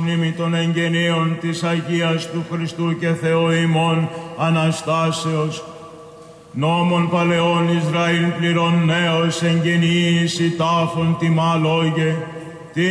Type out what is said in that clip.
μνήμη των εγγενείων της Αγίας του Χριστού και Θεού ημών Αναστάσεως, νόμων παλαιών Ισραήλ πληρών νέος εγγενείς η τάφων τιμά λόγε,